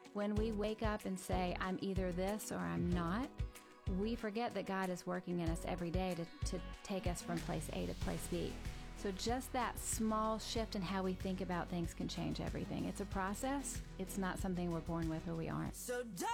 When we wake up and say, I'm either this or I'm not, we forget that God is working in us every day to take us from place A to place B. So just that small shift in how we think about things can change everything. It's a process. It's not something we're born with or we aren't.